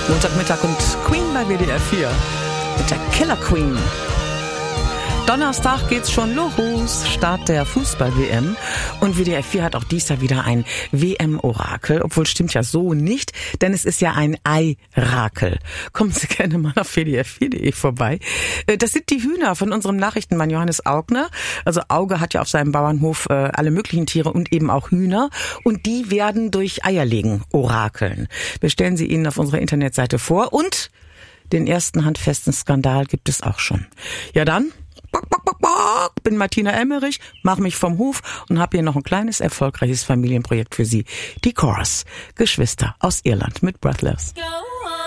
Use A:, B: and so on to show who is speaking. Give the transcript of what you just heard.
A: Montagmittag und Queen bei WDR 4 mit der Killer Queen. Donnerstag geht's schon los, Start der Fußball-WM. Und WDR 4 hat auch dies Jahr wieder ein WM-Orakel. Obwohl, stimmt ja so nicht, denn es ist ja ein Ei-Rakel. Kommen Sie gerne mal auf wdr4.de vorbei. Das sind die Hühner von unserem Nachrichtenmann Johannes Augner. Also Auge hat ja auf seinem Bauernhof alle möglichen Tiere und eben auch Hühner. Und die werden durch Eierlegen orakeln. Wir stellen sie Ihnen auf unserer Internetseite vor. Und den ersten handfesten Skandal gibt es auch schon. Ja dann... Bin Martina Emmerich, mache mich vom Hof und habe hier noch ein kleines, erfolgreiches Familienprojekt für Sie. Die Corrs, Geschwister aus Irland mit Breathless.
B: Go.